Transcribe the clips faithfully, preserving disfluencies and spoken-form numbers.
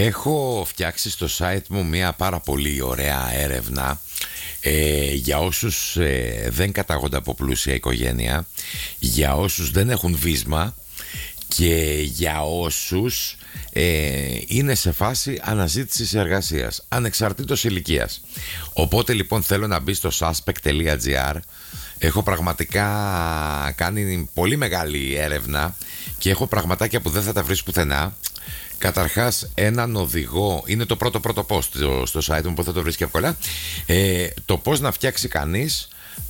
Έχω φτιάξει στο site μου μια πάρα πολύ ωραία έρευνα ε, για όσους ε, δεν καταγόνται από πλούσια οικογένεια, για όσους δεν έχουν βίσμα και για όσους ε, είναι σε φάση αναζήτησης εργασίας, ανεξαρτήτως ηλικίας. Οπότε λοιπόν θέλω να μπει στο suspect τελεία gr. Έχω πραγματικά κάνει πολύ μεγάλη έρευνα και έχω πραγματάκια που δεν θα τα βρεις πουθενά. Καταρχάς, έναν οδηγό, είναι το πρώτο πρώτο post στο, στο site μου που θα το βρεις και εύκολα, ε, το πώς να φτιάξει κανείς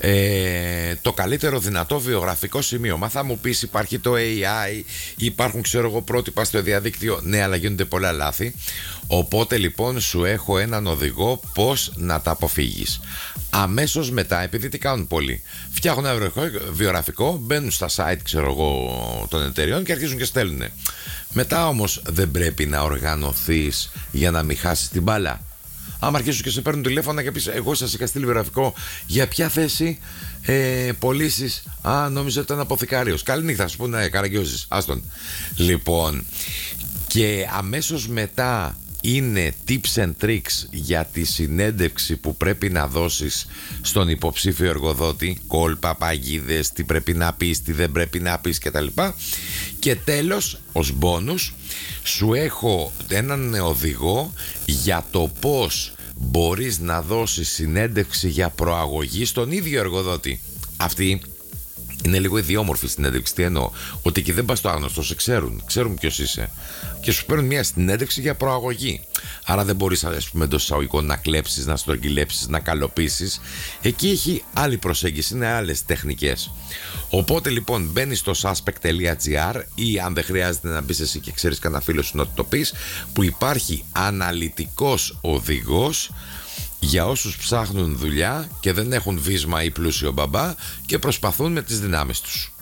ε, το καλύτερο δυνατό βιογραφικό σημείωμα. Θα μου πεις, υπάρχει το έι άι, υπάρχουν ξέρω εγώ πρότυπα στο διαδίκτυο. Ναι, αλλά γίνονται πολλά λάθη. Οπότε λοιπόν σου έχω έναν οδηγό πώς να τα αποφύγεις. Αμέσως μετά, επειδή τι κάνουν πολλοί, φτιάχνουν ένα βιογραφικό, μπαίνουν στα site ξέρω εγώ των εταιριών και αρχίζουν και στέλνουν. Μετά όμως δεν πρέπει να οργανωθείς για να μην χάσεις την μπάλα. Άμα αρχίσουν και σε παίρνουν τηλέφωνα και πεις, εγώ σας είχα στείλει βιογραφικό για ποια θέση, ε, πωλήσεις. Α, νόμιζα ότι ήταν αποθηκάριος. Καληνύχτα, θα σου πούνε, καραγκιόζης, άστον. Λοιπόν, και αμέσως μετά είναι tips and tricks για τη συνέντευξη που πρέπει να δώσεις στον υποψήφιο εργοδότη. Κόλπα, παγίδες, τι πρέπει να πεις, τι δεν πρέπει να πεις κτλ. Και τέλος, ως μπόνους, σου έχω έναν οδηγό για το πώς μπορείς να δώσεις συνέντευξη για προαγωγή στον ίδιο εργοδότη. Αυτή είναι λίγο ιδιόμορφη συνέντευξη. Τι εννοώ? Ότι εκεί δεν πας στο άγνωστο, σε ξέρουν, ξέρουν ποιος είσαι. Και σου παίρνουν μια συνέντευξη για προαγωγή. Άρα δεν μπορείς, ας πούμε, εντός εισαγωγικών να κλέψεις, να στρογγυλέψεις, να καλοποιήσεις. Εκεί έχει άλλη προσέγγιση, είναι άλλες τεχνικές. Οπότε λοιπόν μπαίνεις στο suspect τελεία gr ή αν δεν χρειάζεται να μπεις εσύ και ξέρεις κανένα φίλο σου να το πεις, που υπάρχει αναλυτικός οδηγός για όσους ψάχνουν δουλειά και δεν έχουν βίσμα ή πλούσιο μπαμπά και προσπαθούν με τις δυνάμεις τους.